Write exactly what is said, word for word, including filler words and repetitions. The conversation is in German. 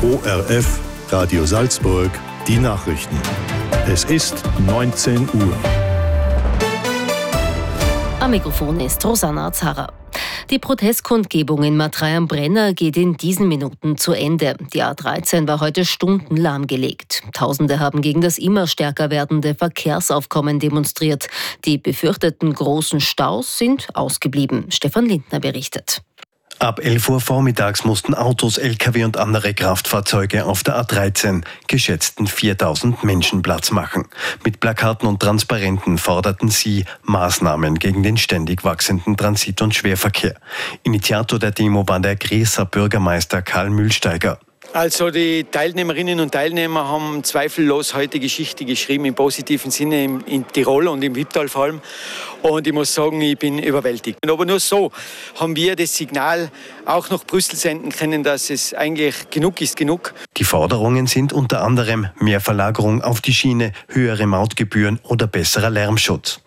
O R F, Radio Salzburg, die Nachrichten. Es ist neunzehn Uhr. Am Mikrofon ist Rosanna Zarra. Die Protestkundgebung in Matrei am Brenner geht in diesen Minuten zu Ende. Die A dreizehn war heute Stunden lahmgelegt. Tausende haben gegen das immer stärker werdende Verkehrsaufkommen demonstriert. Die befürchteten großen Staus sind ausgeblieben. Stefan Lindner berichtet. Ab elf Uhr vormittags mussten Autos, L K W und andere Kraftfahrzeuge auf der A dreizehn geschätzten viertausend Menschen Platz machen. Mit Plakaten und Transparenten forderten sie Maßnahmen gegen den ständig wachsenden Transit- und Schwerverkehr. Initiator der Demo war der Grieser Bürgermeister Karl Mühlsteiger. Also die Teilnehmerinnen und Teilnehmer haben zweifellos heute Geschichte geschrieben, im positiven Sinne in, in Tirol und im Wipptal vor allem. Und ich muss sagen, ich bin überwältigt. Aber nur so haben wir das Signal auch nach Brüssel senden können, dass es eigentlich genug ist, genug. Die Forderungen sind unter anderem mehr Verlagerung auf die Schiene, höhere Mautgebühren oder besserer Lärmschutz.